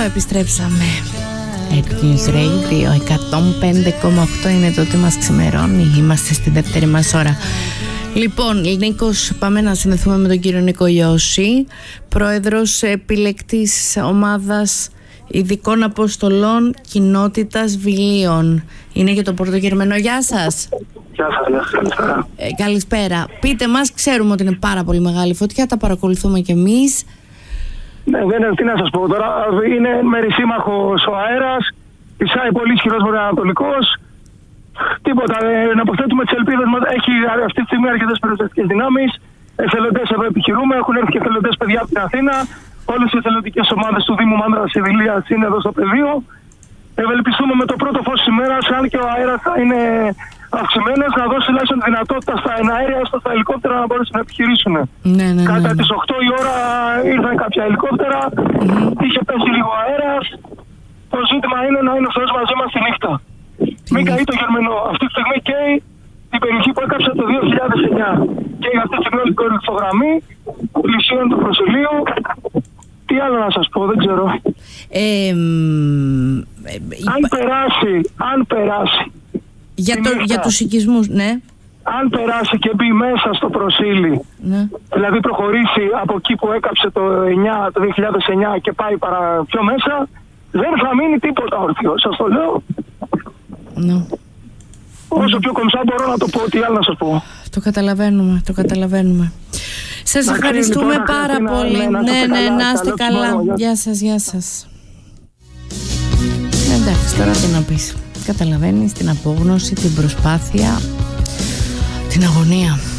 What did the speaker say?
επιστρέψαμε. News Radio 105,8 είναι το ότι μας ξημερώνει. Είμαστε στη δεύτερη μας ώρα. Λοιπόν, Νίκος, πάμε να συνδεθούμε με τον κύριο Νίκο Ιώση, πρόεδρος επιλεκτής ομάδας ειδικών αποστολών κοινότητας Βιλίων. Είναι για το Πρωτογερμανό. Γεια σας. Γεια σας, καλησπέρα. Καλησπέρα. Πείτε μας, ξέρουμε ότι είναι πάρα πολύ μεγάλη φωτιά, τα παρακολουθούμε κι εμείς. Ναι, τι να σας πω τώρα, είναι μερισύμμαχος ο αέρας, ισάει πολύ ισχυρός βορειοανατολικός. Τίποτα, να αποθέτουμε τις ελπίδες μας. Έχει αυτή τη στιγμή αρκετές περιοριστικές δυνάμεις. Εθελοντές εδώ επιχειρούμε, έχουν έρθει και εθελοντές παιδιά από την Αθήνα. Όλες οι εθελοντικές ομάδες του Δήμου Μάνδρας Σιβηλίας είναι εδώ στο πεδίο. Ευελπιστούμε με το πρώτο φως της ημέρας, αν και ο αέρας θα είναι αυξημένος, να δώσει τουλάχιστον τη δυνατότητα στα εναέρια, στα ελικόπτερα να μπορέσουν να επιχειρήσουν. Ναι. Κατά τις 8 η ώρα ήρθαν κάποια ελικόπτερα, είχε πέσει λίγο αέρας. Το ζήτημα είναι να είναι ο Θεός μαζί μας τη νύχτα. Μην καεί το Γερμανό. Αυτή τη στιγμή καίει την περιοχή που έκαψε το 2009. Και αυτή τη στιγμή όλη την κορυφογραμμή, πλησίων του προσιλίου. Τι άλλο να σας πω, δεν ξέρω. Αν περάσει. Για τους οικισμούς, ναι. Αν περάσει και μπει μέσα στο προσήλι, ναι. Δηλαδή προχωρήσει από εκεί που έκαψε το 2009 και πάει πιο μέσα, δεν θα μείνει τίποτα όρθιο. Σας το λέω. Ναι. Όσο πιο κομψά μπορώ να το πω, τι άλλο να σας πω. Το καταλαβαίνουμε. Σας ευχαριστούμε λοιπόν, πάρα πολύ. Ναι, να είστε καλά. Γεια σας. Εντάξει, τώρα τι να πεις. Καταλαβαίνεις την απόγνωση, την προσπάθεια, την αγωνία.